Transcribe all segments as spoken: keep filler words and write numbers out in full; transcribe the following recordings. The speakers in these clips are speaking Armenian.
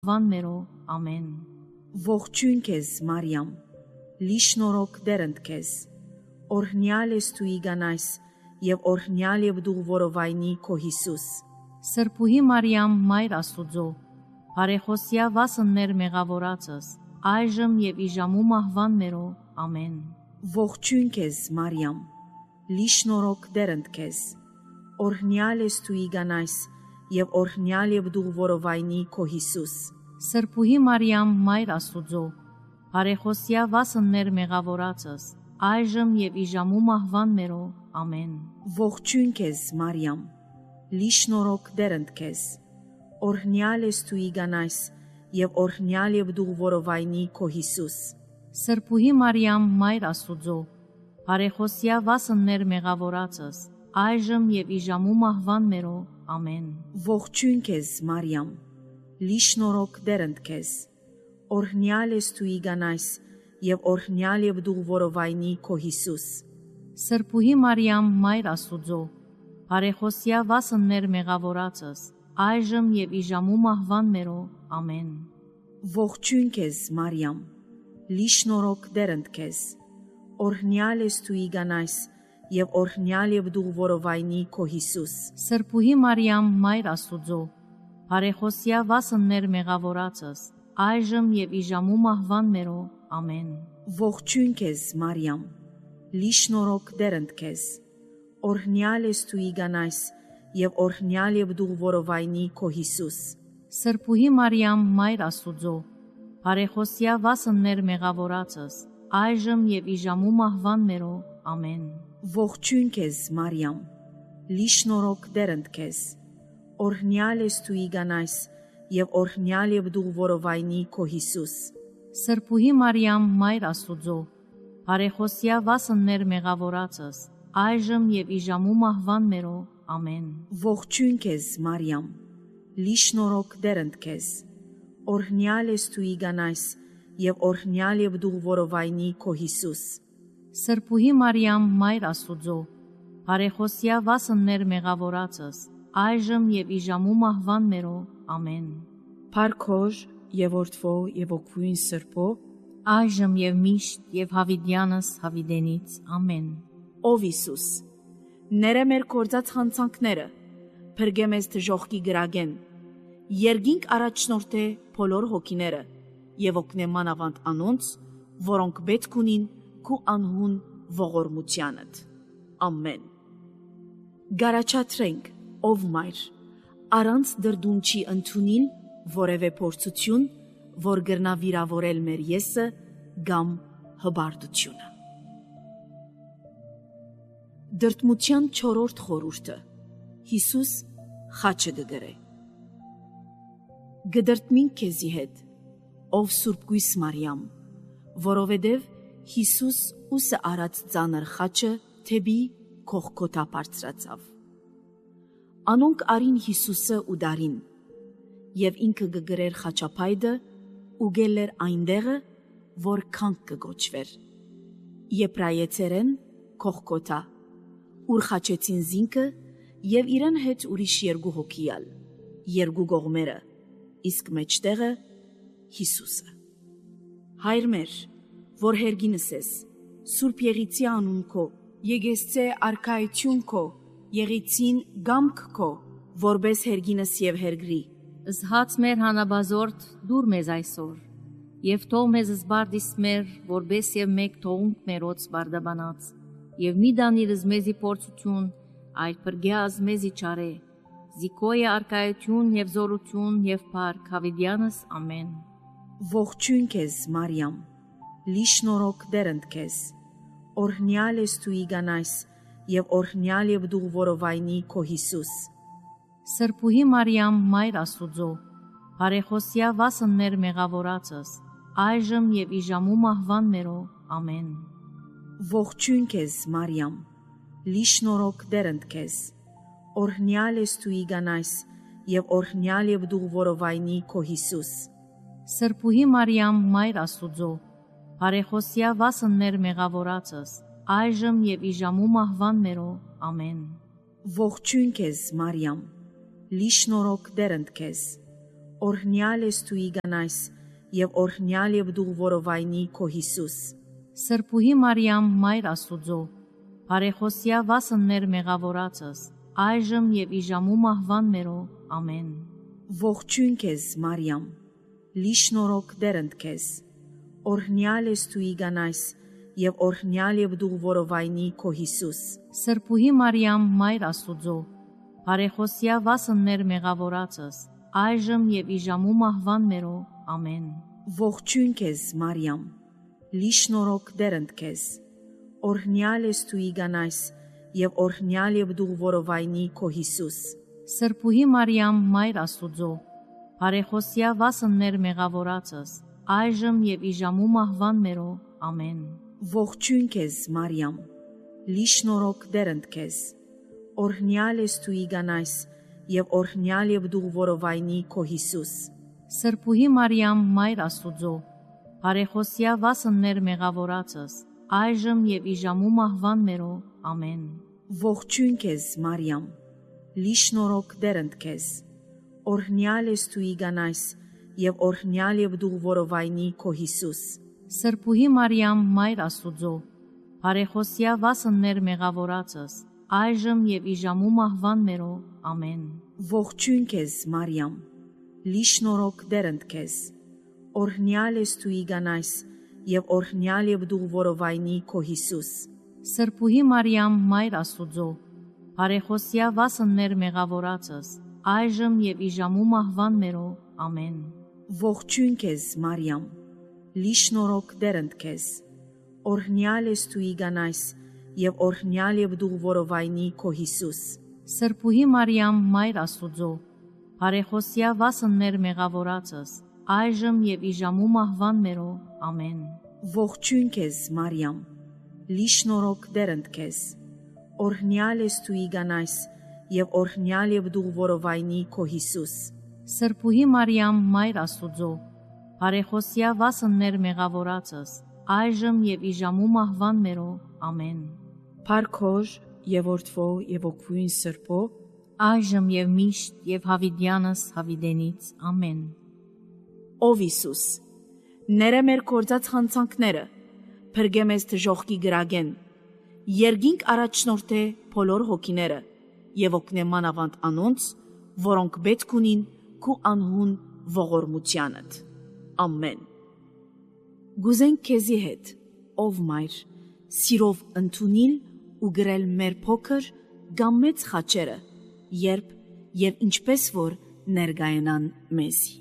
մահվան մերո։ Ամեն։ Ողջույն քեզ, Մարիամ, լի շնորհք դերընդ քեզ, օրհնյալ ես դու իգանայս, եւ օրհնյալ եւ դու որովայնի քո Հիսուս։ Սրբուհի Մարիամ, Մայր Աստուծո, բարեխոսյա վասններ մեղավորացս, այժմ եւ իժամու մահվան մերո։ Ամեն։ Ողջույն քեզ, Մարիամ, լի շնորհք դերընդ քեզ, օրհնյալ ես դու իգանայս, եւ օրհնյալ եւ դու որովայնի քո Հիսուս։ Սրբուհի Մարիամ, Մայր Աստուծո, բարեխոսյա վասններ մեղավորացս, այժմ եւ իժամու մահվան մերո։ Ամեն։ Ողջույն քեզ, Մարիամ, լի շնորհք դերընդ քեզ, օրհնյալ ես դու իգանայս, եւ օրհնյալ եւ դու որովայնի քո Հիսուս։ Սրբուհի Մարիամ, Մայր Աստուծո, բարեխոսյա վասններ մեղավորացս, այժմ եւ իժամու մահվան մերո։ Ամեն։ Ողջույն քեզ, Մարիամ, լի շնորհք դերընդ քեզ, օրհնյալ ես դու իգանայս, եւ օրհնյալ եւ դու որովայնի քո Հիսուս։ Սրբուհի Մարիամ, Մայր Աստուծո, բարեխոսյա վասններ մեղավորացս, այժմ եւ իժամու մահվան մերո։ Ամեն։ Ողջույն քեզ, Մարիամ, լի շնորհք դերընդ քեզ, օրհնյալ ես դու իգանայս, եւ օրհնյալ եւ դու որովայնի քո Հիսուս։ Սրբուհի Մարիամ, Մայր Աստուծո, բարեխոսյա վասններ մեղավորացս, այժմ եւ իժամու մահվան մերո։ Ամեն։ Ողջույն քեզ, Մարիամ, լի շնորհք դերընդ քեզ, օրհնյալ ես դու իգանայս, եւ օրհնյալ եւ դու որովայնի քո Հիսուս։ Սրբուհի Մարիամ, Մայր Աստուծո, բարեխոսյա վասններ մեղավորացս, այժմ եւ իժամու մահվան մերո։ Ամեն։ Ողջույն քեզ, Մարիամ, լի շնորհք դերընդ քեզ, օրհնյալ ես դու իգանայս, եւ օրհնյալ եւ դու որովայնի քո Հիսուս։ Սրբուհի Մարիամ, Մայր Աստուծո, բարեխոսյա վասններ մեղավորացս, այժմ եւ իժամու մահվան մերո։ Ամեն։ Ողջույն քեզ, Մարիամ, լի շնորհք դերընդ քեզ, օրհնյալ ես դու իգանայս, եւ օրհնյալ եւ դու որովայնի քո Հիսուս։ Սրբուհի Մարիամ, Մայր Աստուծո, բարեխոսյա վասններ մեղավորացս, այժմ եւ իժամու մահվան մերո։ Ամեն։ Փարքոր եւ որդվո եւ օգուին սրբո, այժմ եւ միշտ եւ հավիդյանս հավիդենից։ Ամեն։ Ով Հիսուս, ները մեր կործած խանցանքները, փրկե մեզ դժոխքի գրագեն, երգինք առաջնորդե բոլոր հոգիները եւ օգնե մանավանդ անոնց, որոնք պետք ունին քու անհուն ողորմությանդ։ Ամեն։ Գարաչատրենք, ով Մայր, առանց դրդում չի ընդունիլ որևէ փորձություն, որ գրնա վիրավորել մեր եսը կամ հբարտությունը։ Դրդմության չորրորդ խորհուրդը Հիսուս խաչը գգրե։ Գդրտմինք քեզի հետ, ով Սուրբ Գույս Մարիամ, որովհետև Հիսուս ուսը արած ծանր խաչը թեբի քողքոթա բարձրացավ։ Անոնք արին Հիսուսը ու դարին, եւ ինքը գգրեր խաչապայդը ու գելեր այնտեղը, որ քանք կգոչվեր։ Եբրայեցերեն քողքոթա, ուր խաչեցին զինքը եւ իրեն հետ ուրիշ երկու հոգիալ, երկու կողմերը, իսկ մեջտեղը Հիսուսը։ Հայր մեր, որ հերգինս ես, Սուրբ Եղիցի անուն քո, Եգեսցե արքայություն քո, Եղիցին գամք քո, որբես հերգինս եւ հերգրի։ Զհաց մեր հանաբազորդ դուր մեզ այսօր, եւ թող մեզ զբարդիս մեր, որբես եւ մեկ թողունք մերոց բարդաբանած, եւ մի դանիրս մեզի փորձություն, այլ պրգյազ մեզի չարե, զիկոյը արքայություն եւ զորություն եւ փառք հավիդյանս։ Ամեն։ Ողջույն քեզ, Մարիամ, լի շնորհք դերընդ քեզ, օրհնյալ ես դու իգանայս, եւ օրհնյալ եւ դու որովայնի քո Հիսուս։ Սրբուհի Մարիամ, Մայր Աստուծո, բարեխոսյա վասններ մեղավորացս, այժմ եւ իժամու մահվան մերո։ Ամեն։ Ողջույն քեզ, Մարիամ, լի շնորհք դերընդ քեզ, օրհնյալ ես դու իգանայս, եւ օրհնյալ եւ դու որովայնի քո Հիսուս։ Սրբուհի Մարիամ, Մայր Աստուծո, բարեխոսյա վասններ մեղավորացս, այժմ եւ իժամու մահվան մերո։ Ամեն։ Ողջույն քեզ, Մարիամ, լի շնորհք դերընդ քեզ, օրհնյալ ես դու իգանայս, եւ օրհնյալ եւ դու որովայնի քո Հիսուս։ Սրբուհի Մարիամ, Մայր Աստուծո, բարեխոսյա վասններ մեղավորացս, այժմ եւ իժամու մահվան մերո, ամեն։ Ողջույն քեզ, Մարիամ, լի շնորհք դերընդ քեզ, օրհնյալ ես դու իգանայս, եւ օրհնյալ եւ դու որովայնի քո Հիսուս։ Սրբուհի Մարիամ, Մայր Աստուծո, բարեխոսյա վասններ մեղավորացս, այժմ եւ իժամու մահվան մերո, ամեն։ Ողջույն քեզ, Մարիամ, լի շնորհք դերընդ քեզ, օրհնյալ ես դու իգանայս, եւ օրհնյալ եւ դու որովայնի քո Հիսուս։ Սրբուհի Մարիամ, Մայր Աստուծո, բարեխոսյա վասններ մեղավորացս, այժմ եւ իժամու մահվան մերո, ամեն։ Ողջույն քեզ, Մարիամ, լի շնորհք դերընդ քեզ, օրհնյալ ես դու իգանայս, եւ օրհնյալ եւ դու որովայնի քո Հիսուս։ Սրբուհի Մարիամ, Մայր Աստուծո, բարեխոսյա վասններ մեղավորացս, այժմ եւ իժամու մահվան մերո, ամեն։ Ողջույն քեզ, Մարիամ, լի շնորհք դերընդ քեզ, օրհնյալ ես դու իգանայս, եւ օրհնյալ եւ դու որովայնի քո Հիսուս։ Սրբուհի Մարիամ, Մայր Աստուծո, բարեխոսյա վասններ մեղավորացս, այժմ եւ իժամու մահվան մերո, ամեն։ Ողջույն քեզ, Մարիամ, լի շնորհք դերընդ քեզ, օրհնյալ ես դու իգանայս, եւ օրհնյալ եւ դու որովայնի քո Հիսուս։ Սրբուհի Մարիամ, Մայր Աստուծո, բարեխոսյա վասններ մեղավորացս, այժմ եւ իժամու մահվան մերո, ամեն։ Ողջույն քեզ, Մարիամ, լի շնորհք դերընդ քեզ, օրհնյալ ես դու իգանայս, եւ օրհնյալ եւ դու որովայնի քո Հիսուս։ Սրբուհի Մարիամ, Մայր Աստուծո, բարեխոսյա վասններ մեղավորացս, այժմ եւ իժամու մահվան մերո, ամեն։ Ողջույն քեզ, Մարիամ, լի շնորհք դերընդ քեզ, օրհնյալ ես դու իգանայս, եւ օրհնյալ եւ դու որովայնի քո Հիսուս։ Սրբուհի Մարիամ, Մայր Աստուծո, բարեխոսյա վասններ մեղավորացս, այժմ եւ իժամու մահվան մերո, ամեն։ Փարքոր եւ որդվո եւ օգվույն Սրբո, այժմ եւ միշտ եւ հավիդյանս հավիդենից, ամեն։ Ով Հիսուս, ները մեր կործած խանցանքները, փրկե մեզ դժոխքի գրագեն, երգինք առաջնորդե բոլոր հոգիները եւ օգնե մանավանդ անոնց, որոնք պետք ունին քու անհուն ողորմությանդ։ Ամեն։ Գուզենք քեզի հետ, ով Մայր, սիրով ընդունիլ ու գրել մեր փոքր կամ մեծ խաչերը, երբ եւ ինչպես որ ներգայանան մեզի։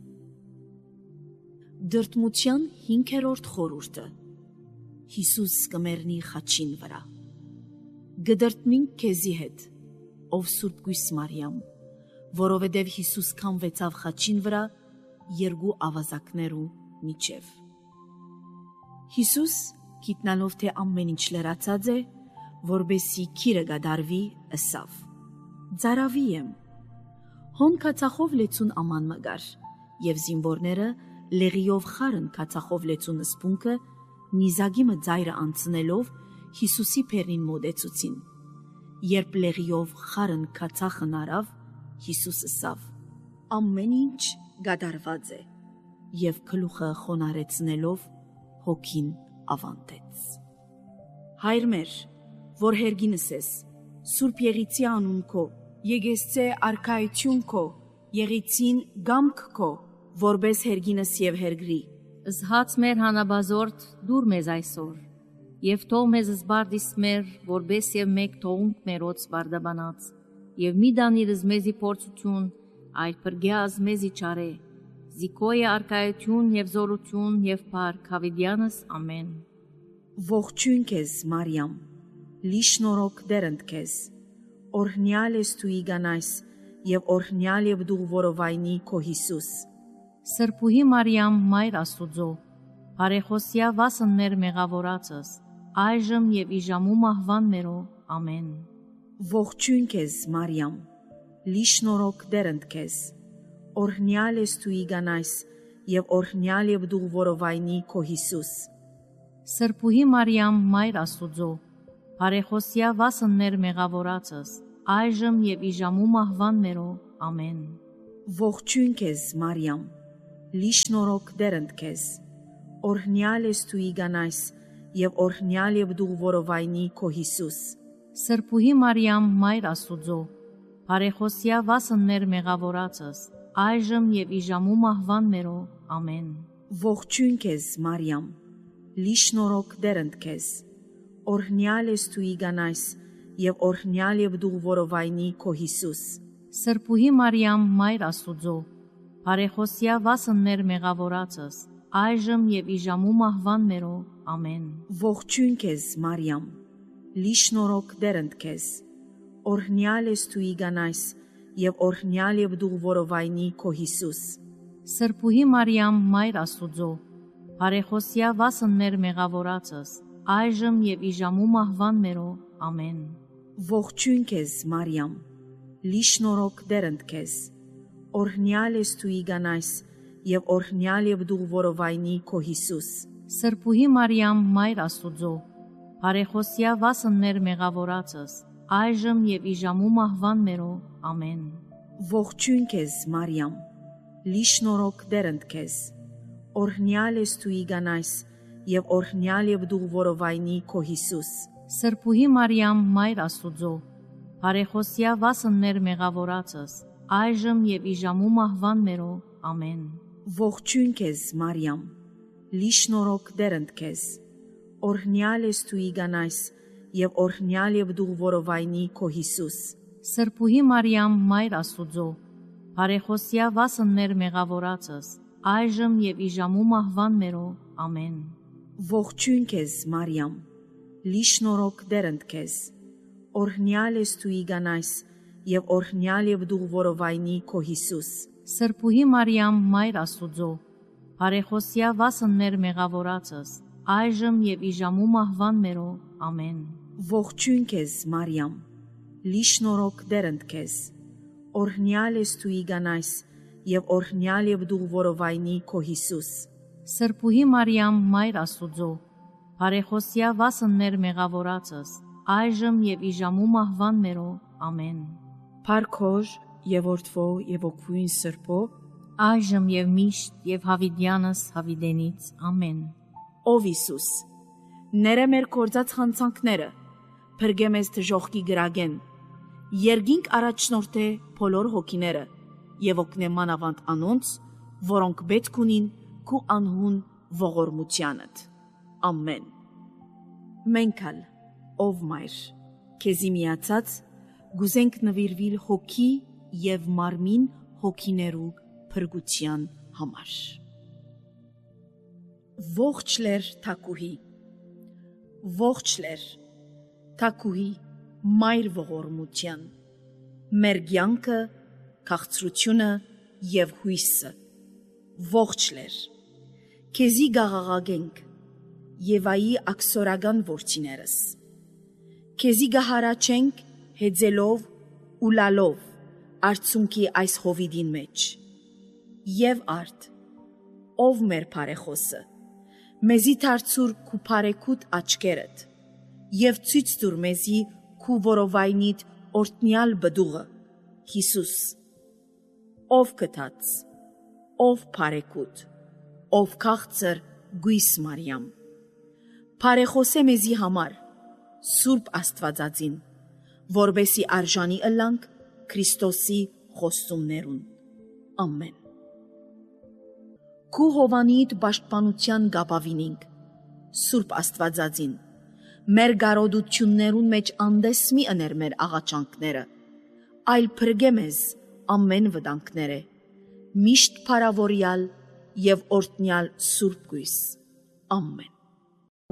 Դրդմության հինգերորդ խորհուրդը Հիսուս կմեռնի խաչին վրա։ Գդրդմինք քեզի հետ, ով Սուրբ Գույս Մարիամ, որովհետև Հիսուս կանվեցավ խաչին վրա երկու ավազակներու միջև։ Հիսուս, գիտնալով թե ամեն ինչ լրացած է, որբեսի քիրը գադարվի, ըսավ. Ձարավի եմ։ Հոն կացախով լեցուն աման մգար, եւ զինվորները լեղիով խարն կացախով լեցուն սպունքը նիզագիմը ձայրը անցնելով Հիսուսի փերին մոդեցուցին։ Երբ լեղիով խարն կացախն արավ, Հիսուս ըսավ. ամեն ինչ գադարված է, եւ գլուխը խոնարեցնելով հոգին ավանդեց։ Հայր մեր, որ հերգինս ես, Սուրբ Եղիցի անուն քո, եկեսցե արքայություն քո, Եղիցին գամք քո, որբես հերգինս եւ հերգրի։ Զհաց մեր հանաբազորդ դուր մեզ այսօր, եւ թող մեզ զբարդիս մեր, որբես եւ մեկ թողունք մերոց բարդաբանած, եւ մի դանիրս մեզի փորձություն, այլ պրգյազ մեզի չարե, զիկոյը արկայություն եւ զորություն եւ փառք հավիդյանս, ամեն։ Ողջույն քեզ, Մարիամ, լի շնորհք դերընդ քեզ, օրհնյալ ես դու իգանայս, եւ օրհնյալ եւ դու որովայնի քո Հիսուս։ Սրբուհի Մարիամ, Մայր Աստուծո, բարեխոսյա վասններ մեղավորացս, այժմ եւ իժամու մահվան մերո, ամեն։ Ողջույն քեզ, Մարիամ, լի շնորհք դերընդ քեզ, օրհնյալ ես դու իգանայս, եւ օրհնյալ եւ դու որովայնի քո Հիսուս։ Սրբուհի Մարիամ, Մայր Աստուծո, բարեխոսյա վասններ մեղավորացս, այժմ եւ իժամու մահվան մերո, ամեն։ Ողջույն քեզ, Մարիամ, լի շնորհք դերընդ քեզ, օրհնյալ ես դու իգանայս, եւ օրհնյալ եւ դու որովայնի քո Հիսուս։ Սրբուհի Մարիամ, Մայր Աստուծո, բարեխոսյա վասններ մեղավորացս, այժմ եւ իժամու մահվան մերո, ամեն։ Ողջույն քեզ, Մարիամ, լի շնորհք դերընդ քեզ, օրհնյալ ես դու իգանայս, եւ օրհնյալ եւ դու որովայնի քո Հիսուս։ Սրբուհի Մարիամ, Մայր Աստուծո, բարեխոսյա վասններ մեղավորացս, այժմ եւ իժամու մահվան մերո, ամեն։ Ողջույն քեզ, Մարիամ, լի շնորհք դերընդ քեզ, օրհնյալ ես դու իգանայս, եւ օրհնյալ եւ դու որովայնի քո Հիսուս։ Սրբուհի Մարիամ, Մայր Աստուծո, բարեխոսյա վասններ մեղավորացս, այժմ եւ իժամու մահվան մերո, ամեն։ Ողջույն քեզ, Մարիամ, լի շնորհք դերընդ քեզ, օրհնյալ ես դու իգանայս, եւ օրհնյալ եւ դու որովայնի քո Հիսուս։ Սրբուհի Մարիամ, Մայր Աստուծո, բարեխոսյա վասններ մեղավորացս, այժմ եւ իժամու մահվան մերո, ամեն։ Ողջույն քեզ, Մարիամ, լի շնորհք դերընդ քեզ, օրհնյալ ես դու իգանայս, եւ օրհնյալ եւ դու որովայնի քո Հիսուս։ Սրբուհի Մարիամ, Մայր Աստուծո, բարեխոսյա վասններ մեղավորացս, այժմ եւ իժամու մահվան մերո, ամեն։ Ողջույն քեզ, Մարիամ, լի շնորհք դերընդ քեզ, օրհնյալ ես դու իգանայս, եւ օրհնյալ եւ դու որովայնի քո Հիսուս։ Սրբուհի Մարիամ, Մայր Աստուծո, բարեխոսյա վասններ մեղավորացս, այժմ եւ իժամու մահվան մերո, ամեն։ Ողջույն քեզ, Մարիամ, լի շնորհք դերընդ քեզ, օրհնյալ ես դու իգանայս, եւ օրհնյալ եւ դու որովայնի քո Հիսուս։ Սրբուհի Մարիամ, Մայր Աստուծո, բարեխոսյա վասններ մեղավորացս, այժմ եւ իժամու մահվան մերո, ամեն։ Ողջույն քեզ, Մարիամ, լի շնորհք դերընդ քեզ, օրհնյալ ես դու իգանայս, եւ օրհնյալ եւ դու որովայնի քո Հիսուս։ Սրբուհի Մարիամ, Մայր Աստուծո, բարեխոսյա վասններ մեղավորացս, այժմ եւ իժամու մահվան մերո, ամեն։ Փարքոր եւ Որդվո եւ Օգուին Սրբո, այժմ եւ միշտ եւ հավիտյանս հավիտենից, ամեն։ Ով Հիսուս, ները մեր կործած խանցանքները, փրկե մեզ դժոխքի գրագեն, երգինք առաջնորդե բոլոր հոգիները եւ օգնե մանավանդ անոնց, որոնք պետք ունին քու անհուն ողորմությանդ։ Ամեն։ Մենքալ, ով Մայր, քեզի միացած գուզենք նվիրվիլ հոգի եւ մարմին հոգիներու փրկության համար։ Ողջ լեր թակուհի, ողջ լեր թակուհի Մայր ողորմության, մեր կյանքը, քաղցրությունը եւ հույսը, ողջ լեր, քեզի գաղաղագենք, Եվայի աքսորական ворցիներս, քեզի գահարաչենք հեծելով ու լալով արցունքի այս հովիդին մեջ, եւ արդ, ով մեր բարեխոսը, մեզի դարձուր քու բարեկուտ աչքերդ, եւ ցույց տուր մեզի քու որովայնիդ օրտնյալ բդուղը, Հիսուս, ով կթած, ով բարեկուտ, ով քաղցր գույս Մարիամ, բարեխոսե մեզի համար, Սուրբ Աստվածածին, որբեսի արժանի ըլանք Քրիստոսի խոստումներուն, ամեն։ Քու հովանիդ պաշտպանության գապավինինք, Սուրբ Աստվածածին, մեր գարոդություններուն մեջ անդես մի ըներ մեր աղաչանքները, այլ փրկե մեզ ամեն վտանգները, միշտ փարավորյալ եւ օրտնյալ Սուրբ գույս, ամեն։